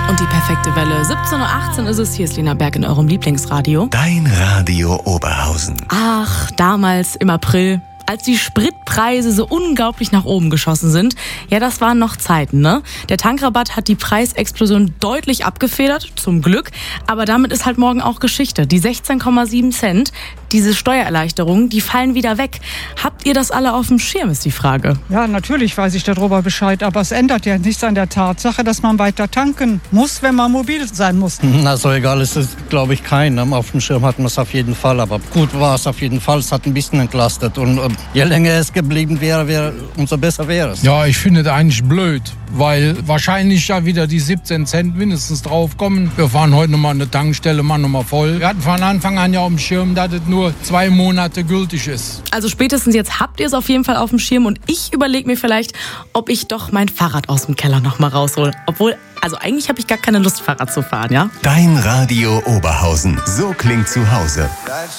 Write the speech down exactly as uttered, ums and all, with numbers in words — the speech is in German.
Und die perfekte Welle. siebzehn Uhr achtzehn ist es. Hier ist Lena Berg in eurem Lieblingsradio. Dein Radio Oberhausen. Ach, damals im April, als die Spritpreise so unglaublich nach oben geschossen sind. Ja, das waren noch Zeiten, ne? Der Tankrabatt hat die Preisexplosion deutlich abgefedert, zum Glück. Aber damit ist halt morgen auch Geschichte. Die sechzehn Komma sieben Cent, diese Steuererleichterungen, die fallen wieder weg. Habt ihr das alle auf dem Schirm, ist die Frage. Ja, natürlich weiß ich darüber Bescheid. Aber es ändert ja nichts an der Tatsache, dass man weiter tanken muss, wenn man mobil sein muss. Na, so egal ist es, glaube ich, keinem. Auf dem Schirm hatten wir es auf jeden Fall. Aber gut war es auf jeden Fall. Es hat ein bisschen entlastet. Und äh, je länger es geblieben wäre, wäre, umso besser wäre es. Ja, ich finde das eigentlich blöd, weil wahrscheinlich ja wieder die siebzehn Cent mindestens draufkommen. Wir fahren heute nochmal an der Tankstelle, machen nochmal voll. Wir hatten von Anfang an ja auf dem Schirm, dass es nur zwei Monate gültig ist. Also spätestens jetzt habt ihr es auf jeden Fall auf dem Schirm und ich überlege mir vielleicht, ob ich doch mein Fahrrad aus dem Keller nochmal raushol. Obwohl, also eigentlich habe ich gar keine Lust, Fahrrad zu fahren, ja? Dein Radio Oberhausen. So klingt zu Hause.